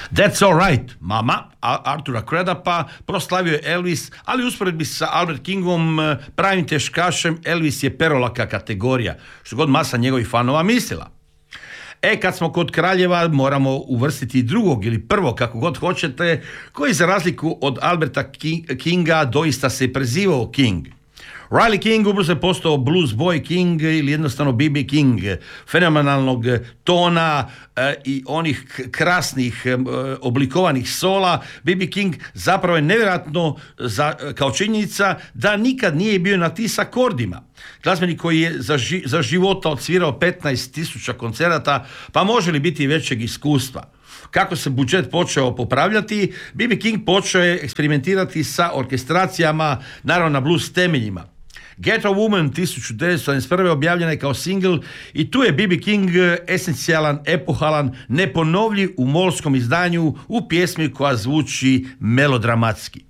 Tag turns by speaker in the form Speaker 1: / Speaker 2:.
Speaker 1: That's all right, mama, Artura Cradapa proslavio je Elvis, ali usporedbi sa Albert Kingom, pravim teškašem, Elvis je perolaka kategorija, što god masa njegovih fanova mislila. Kad smo kod kraljeva, moramo uvrstiti drugog ili prvog, kako god hoćete, koji za razliku od Alberta Kinga doista se prezivao King. Riley King ubrzo je postao blues boy King ili jednostavno B.B. King, fenomenalnog tona i onih krasnih oblikovanih sola. B.B. King zapravo je nevjerojatno kao činjenica da nikad nije bio na tis akordima. Glazbenik koji je za života odsvirao 15,000 koncerata, pa može li biti većeg iskustva? Kako se budžet počeo popravljati, B.B. King počeo je eksperimentirati sa orkestracijama, naravno na blues temeljima. Get a Woman 1971. objavljena je kao singl i tu je B.B. King esencijalan, epohalan, neponovljiv u molskom izdanju u pjesmi koja zvuči melodramatski.